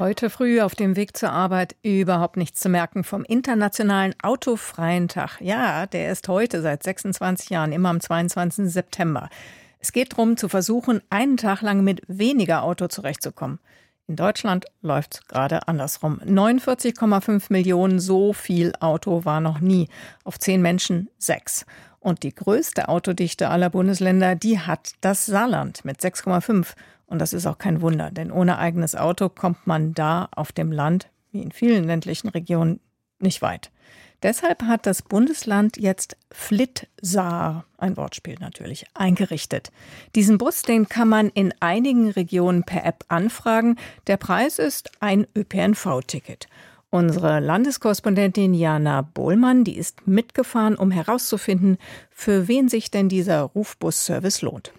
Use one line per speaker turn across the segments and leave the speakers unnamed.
Heute früh auf dem Weg zur Arbeit überhaupt nichts zu merken vom internationalen autofreien Tag. Ja, der ist heute seit 26 Jahren, immer am 22. September. Es geht darum, zu versuchen, einen Tag lang mit weniger Auto zurechtzukommen. In Deutschland läuft es gerade andersrum. 49,5 Millionen, so viel Auto war noch nie. Auf 10 Menschen 6. Und die größte Autodichte aller Bundesländer, die hat das Saarland mit 6,5. Und das ist auch kein Wunder, denn ohne eigenes Auto kommt man da auf dem Land, wie in vielen ländlichen Regionen, nicht weit. Deshalb hat das Bundesland jetzt Flit-Saar, ein Wortspiel natürlich, eingerichtet. Diesen Bus, den kann man in einigen Regionen per App anfragen. Der Preis ist ein ÖPNV-Ticket. Unsere Landeskorrespondentin Jana Bohlmann, die ist mitgefahren, um herauszufinden, für wen sich denn dieser Rufbus-Service lohnt.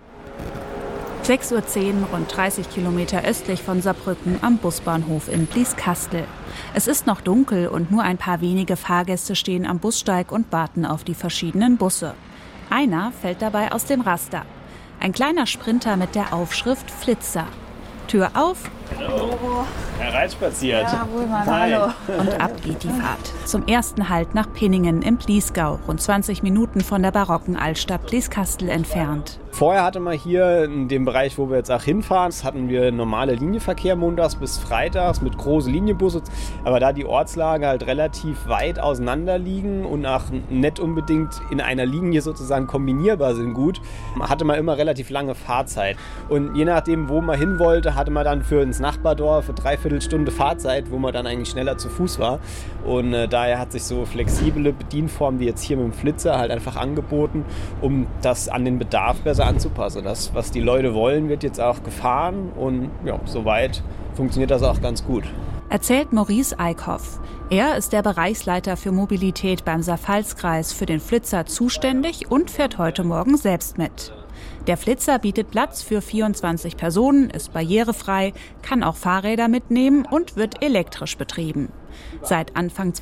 6:10 Uhr, rund 30 Kilometer östlich von Saarbrücken am Busbahnhof in Blieskastel. Es ist noch dunkel und nur ein paar wenige Fahrgäste stehen am Bussteig und warten auf die verschiedenen Busse. Einer fällt dabei aus dem Raster. Ein kleiner Sprinter mit der Aufschrift Flitzer. Tür auf.
Hallo. Hereinspaziert.
Ja, wohl mal, hallo. Und ab geht die Fahrt. Zum ersten Halt nach Pinningen im Bliesgau, rund 20 Minuten von der barocken Altstadt Blieskastel entfernt.
Vorher hatte man hier in dem Bereich, wo wir jetzt auch hinfahren, hatten wir normale Linienverkehr montags bis freitags mit großen Linienbussen. Aber da die Ortslage halt relativ weit auseinander liegen und auch nicht unbedingt in einer Linie sozusagen kombinierbar sind gut, hatte man immer relativ lange Fahrzeit. Und je nachdem, wo man hin wollte, hatte man dann für ins Nachbardorf eine Dreiviertelstunde Fahrzeit, wo man dann eigentlich schneller zu Fuß war. Und daher hat sich so flexible Bedienform wie jetzt hier mit dem Flitzer halt einfach angeboten, um das an den Bedarf besser anzupassen. Das, was die Leute wollen, wird jetzt auch gefahren und ja, soweit funktioniert das auch ganz gut.
Erzählt Maurice Eickhoff. Er ist der Bereichsleiter für Mobilität beim Saarpfalzkreis für den Flitzer zuständig und fährt heute Morgen selbst mit. Der Flitzer bietet Platz für 24 Personen, ist barrierefrei, kann auch Fahrräder mitnehmen und wird elektrisch betrieben. Seit Anfang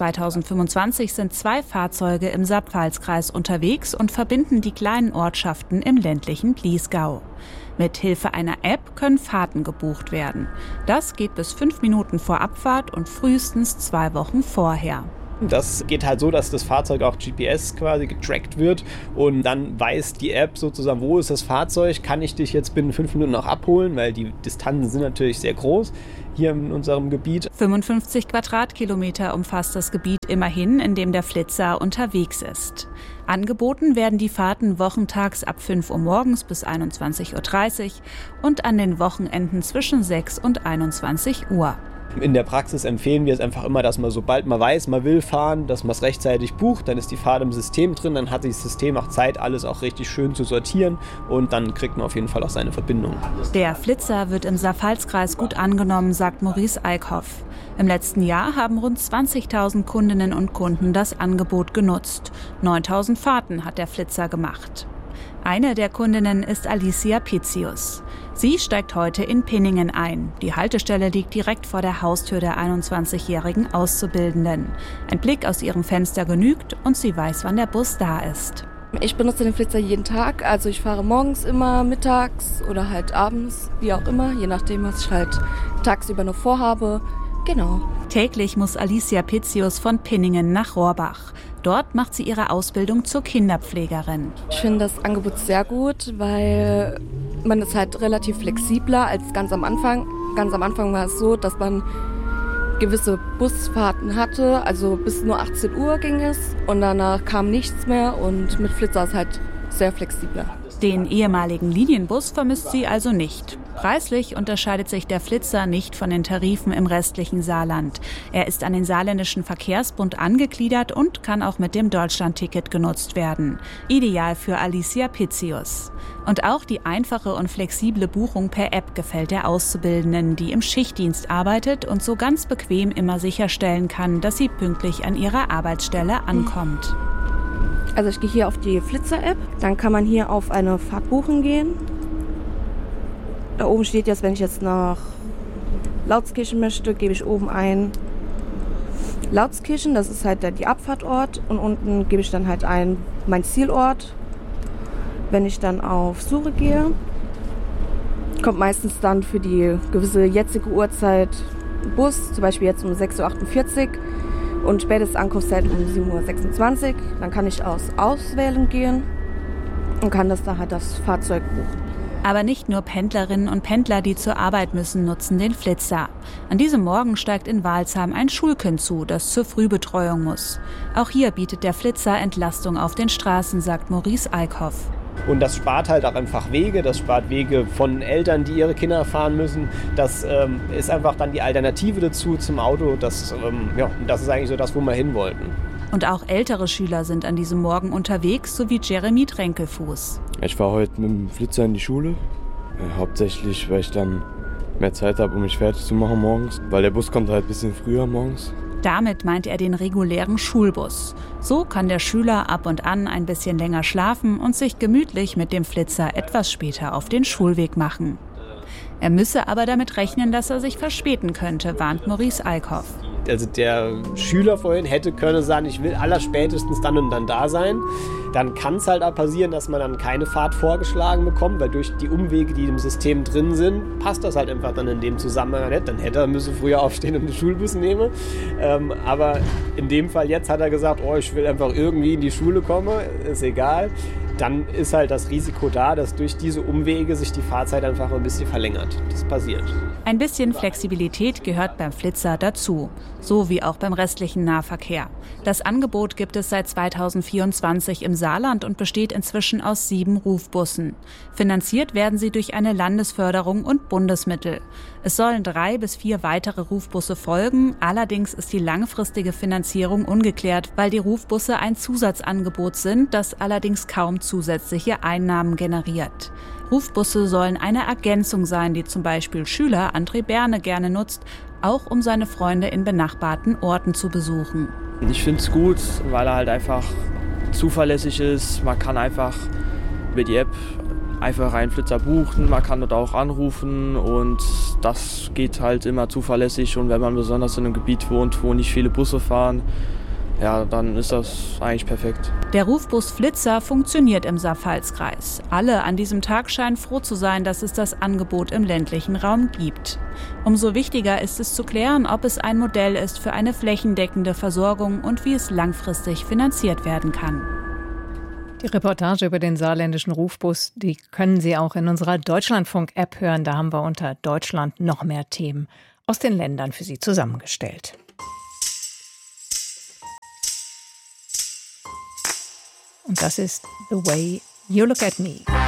2025 sind 2 Fahrzeuge im Saarpfalzkreis unterwegs und verbinden die kleinen Ortschaften im ländlichen Bliesgau. Mit Hilfe einer App können Fahrten gebucht werden. Das geht bis 5 Minuten vor Abfahrt und frühestens 2 Wochen vorher.
Das geht halt so, dass das Fahrzeug auch GPS quasi getrackt wird und dann weiß die App sozusagen, wo ist das Fahrzeug, kann ich dich jetzt binnen 5 Minuten auch abholen, weil die Distanzen sind natürlich sehr groß hier in unserem Gebiet.
55 Quadratkilometer umfasst das Gebiet immerhin, in dem der Flitzer unterwegs ist. Angeboten werden die Fahrten wochentags ab 5 Uhr morgens bis 21:30 Uhr und an den Wochenenden zwischen 6 und 21 Uhr.
In der Praxis empfehlen wir es einfach immer, dass man, sobald man weiß, man will fahren, dass man es rechtzeitig bucht, dann ist die Fahrt im System drin, dann hat das System auch Zeit, alles auch richtig schön zu sortieren und dann kriegt man auf jeden Fall auch seine Verbindung.
Der Flitzer wird im Saarpfalzkreis gut angenommen, sagt Maurice Eickhoff. Im letzten Jahr haben rund 20.000 Kundinnen und Kunden das Angebot genutzt. 9.000 Fahrten hat der Flitzer gemacht. Eine der Kundinnen ist Alicia Pizzius. Sie steigt heute in Pinningen ein. Die Haltestelle liegt direkt vor der Haustür der 21-jährigen Auszubildenden. Ein Blick aus ihrem Fenster genügt und sie weiß, wann der Bus da ist.
Ich benutze den Flitzer jeden Tag, also ich fahre morgens immer, mittags oder halt abends, wie auch immer, je nachdem, was ich halt tagsüber noch vorhabe. Genau.
Täglich muss Alicia Pizzius von Pinningen nach Rohrbach. Dort macht sie ihre Ausbildung zur Kinderpflegerin.
Ich finde das Angebot sehr gut, weil man ist halt relativ flexibler als ganz am Anfang. Ganz am Anfang war es so, dass man gewisse Busfahrten hatte, also bis nur 18 Uhr ging es und danach kam nichts mehr und mit Flitzer ist halt sehr flexibler.
Den ehemaligen Linienbus vermisst sie also nicht. Preislich unterscheidet sich der Flitzer nicht von den Tarifen im restlichen Saarland. Er ist an den Saarländischen Verkehrsbund angegliedert und kann auch mit dem Deutschlandticket genutzt werden. Ideal für Alicia Pizzius. Und auch die einfache und flexible Buchung per App gefällt der Auszubildenden, die im Schichtdienst arbeitet und so ganz bequem immer sicherstellen kann, dass sie pünktlich an ihrer Arbeitsstelle ankommt.
Also ich gehe hier auf die Flitzer-App, dann kann man hier auf eine Fahrt buchen gehen. Da oben steht jetzt, wenn ich jetzt nach Lautskirchen möchte, gebe ich oben ein Lautskirchen, das ist halt die Abfahrtort und unten gebe ich dann halt ein mein Zielort. Wenn ich dann auf Suche gehe, kommt meistens dann für die gewisse jetzige Uhrzeit Bus, zum Beispiel jetzt um 6:48 Uhr und spätestes Ankunftszeit um 7:26 Uhr. Dann kann ich auswählen gehen und kann das Fahrzeug buchen.
Aber nicht nur Pendlerinnen und Pendler, die zur Arbeit müssen, nutzen den Flitzer. An diesem Morgen steigt in Walsheim ein Schulkind zu, das zur Frühbetreuung muss. Auch hier bietet der Flitzer Entlastung auf den Straßen, sagt Maurice Eickhoff.
Und das spart halt auch einfach Wege, das spart Wege von Eltern, die ihre Kinder fahren müssen. Das ist einfach dann die Alternative dazu zum Auto. Das ist eigentlich so das, wo wir hin wollten.
Und auch ältere Schüler sind an diesem Morgen unterwegs, so wie Jeremy Tränkelfuß.
Ich fahre heute mit dem Flitzer in die Schule. Hauptsächlich, weil ich dann mehr Zeit habe, um mich fertig zu machen morgens. Weil der Bus kommt halt ein bisschen früher morgens.
Damit meint er den regulären Schulbus. So kann der Schüler ab und an ein bisschen länger schlafen und sich gemütlich mit dem Flitzer etwas später auf den Schulweg machen. Er müsse aber damit rechnen, dass er sich verspäten könnte, warnt Maurice Eickhoff.
Also der Schüler vorhin hätte können sagen, ich will allerspätestens dann und dann da sein. Dann kann es halt auch passieren, dass man dann keine Fahrt vorgeschlagen bekommt, weil durch die Umwege, die im System drin sind, passt das halt einfach dann in dem Zusammenhang nicht. Dann hätte er müssen früher aufstehen und den Schulbus nehmen. Aber in dem Fall jetzt hat er gesagt, ich will einfach irgendwie in die Schule kommen, ist egal. Dann ist halt das Risiko da, dass durch diese Umwege sich die Fahrzeit einfach ein bisschen verlängert. Das passiert.
Ein bisschen Flexibilität gehört beim Flitzer dazu, so wie auch beim restlichen Nahverkehr. Das Angebot gibt es seit 2024 im Saarland und besteht inzwischen aus 7 Rufbussen. Finanziert werden sie durch eine Landesförderung und Bundesmittel. Es sollen 3 bis 4 weitere Rufbusse folgen, allerdings ist die langfristige Finanzierung ungeklärt, weil die Rufbusse ein Zusatzangebot sind, das allerdings kaum zusätzliche Einnahmen generiert. Rufbusse sollen eine Ergänzung sein, die zum Beispiel Schüler André Berne gerne nutzt, auch um seine Freunde in benachbarten Orten zu besuchen.
Ich finde es gut, weil er halt einfach zuverlässig ist. Man kann einfach über die App einfach einen Flitzer buchen, man kann dort auch anrufen und das geht halt immer zuverlässig. Und wenn man besonders in einem Gebiet wohnt, wo nicht viele Busse fahren, ja, dann ist das eigentlich perfekt.
Der Rufbus Flitzer funktioniert im Saarpfalzkreis. Alle an diesem Tag scheinen froh zu sein, dass es das Angebot im ländlichen Raum gibt. Umso wichtiger ist es zu klären, ob es ein Modell ist für eine flächendeckende Versorgung und wie es langfristig finanziert werden kann.
Die Reportage über den saarländischen Rufbus, die können Sie auch in unserer Deutschlandfunk-App hören. Da haben wir unter Deutschland noch mehr Themen aus den Ländern für Sie zusammengestellt. Und das ist The Way You Look at Me.